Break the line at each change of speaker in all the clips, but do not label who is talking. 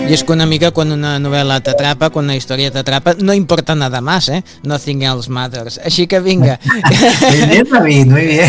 Y es que una mica quan una novel·la t'atrapa, quan una història t'atrapa, no importa nada más, Nothing else matters. Així que vinga.
Muy bien, David, muy bien.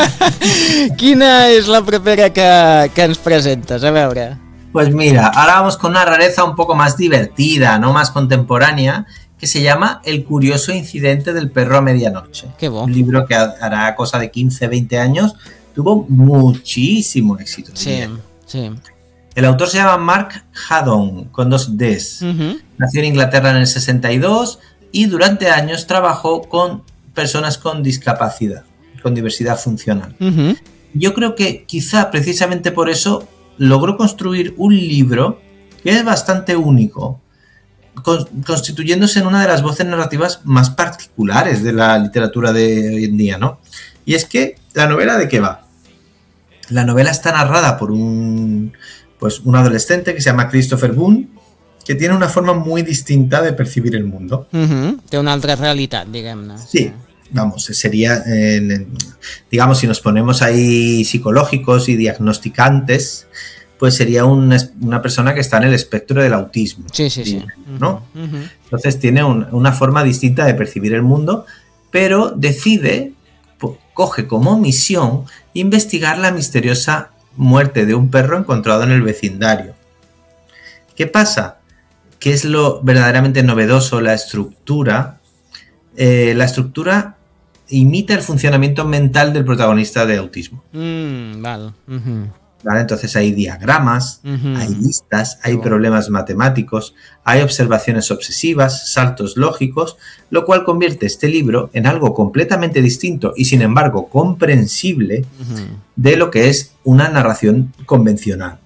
Quina és la propera que ens presentes? A veure.
Pues mira, ahora vamos con una rareza un poco más divertida, no más contemporánea, que se llama El curioso incidente del perro a medianoche.
Qué bo.
Un libro que hará cosa de 15, 20 años, tuvo muchísimo éxito.
Sí, sí.
El autor se llama Mark Haddon, con 2 Ds. Nació en Inglaterra en el 62 y durante años trabajó con personas con discapacidad, con diversidad funcional. Yo creo que quizá precisamente por eso logró construir un libro que es bastante único, constituyéndose en una de las voces narrativas más particulares de la literatura de hoy en día, ¿no? Y es que, ¿la novela de qué va? La novela está narrada por un adolescente que se llama Christopher Boone, que tiene una forma muy distinta de percibir el mundo.
Té una altra realitat, diguem-ne.
Sí, vamos, sería, digamos, si nos ponemos ahí psicológicos y diagnosticantes, pues sería una persona que está en el espectro del autismo.
Sí, sí, sí.
¿No? Entonces tiene una forma distinta de percibir el mundo, pero decide, coge como misión investigar la misteriosa muerte de un perro encontrado en el vecindario. ¿Qué pasa? ¿Qué es lo verdaderamente novedoso? La estructura. La estructura imita el funcionamiento mental del protagonista de autismo.
Vale.
¿Vale? Entonces hay diagramas, hay listas, hay problemas matemáticos, hay observaciones obsesivas, saltos lógicos, lo cual convierte este libro en algo completamente distinto y sin embargo comprensible de lo que es una narración convencional.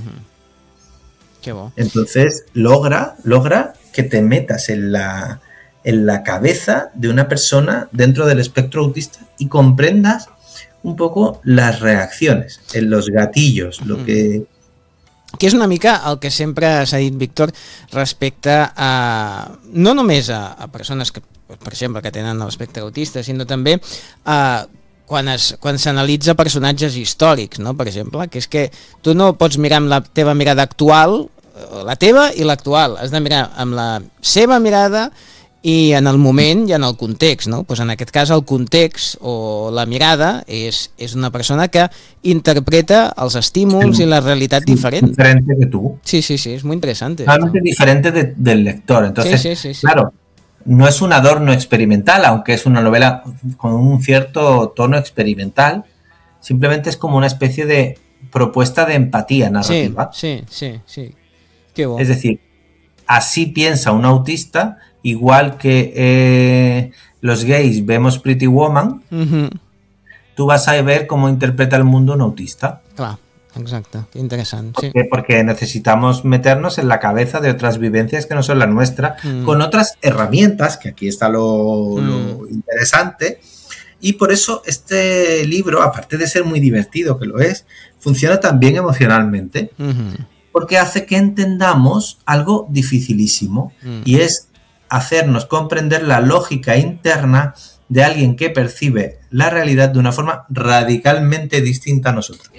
Qué bo.
Entonces logra que te metas en la cabeza de una persona dentro del espectro autista y comprendas un poco las reacciones, en los gatillos, lo que...
Que és una mica el que sempre s'ha dit, Víctor, respecte a... no només a persones que, per exemple, que tenen l'espectre autista, sinó també a quan s'analitza personatges històrics, no? Per exemple, que és que tu no pots mirar amb la teva mirada actual, la teva i l'actual, has de mirar amb la seva mirada i en el moment i en el context, no? Pues en aquest cas el context o la mirada és una persona que interpreta els estímuls i la realitat diferent.
Diferente que tú.
Sí, es muy interesante.
Totalmente diferente del lector. Entonces,
sí.
Claro, no es un adorno experimental, aunque es una novela con un cierto tono experimental, simplemente es como una especie de propuesta de empatía narrativa.
Sí. Qué bueno.
Es decir, así piensa un autista. Igual que los gays vemos Pretty Woman, tú vas a ver cómo interpreta el mundo un autista.
Clar, exacte, qué interesante.
¿Por qué? Porque necesitamos meternos en la cabeza de otras vivencias que no son la nuestra, con otras herramientas, que aquí está lo interesante, y por eso este libro, aparte de ser muy divertido, que lo es, funciona también emocionalmente, porque hace que entendamos algo dificilísimo, y es hacernos comprender la lógica interna de alguien que percibe la realidad de una forma radicalmente distinta a nosotros.